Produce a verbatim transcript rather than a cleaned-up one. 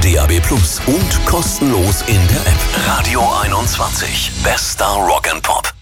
D A B plus, und kostenlos in der App. Radio einundzwanzig. Bester Rock and Pop.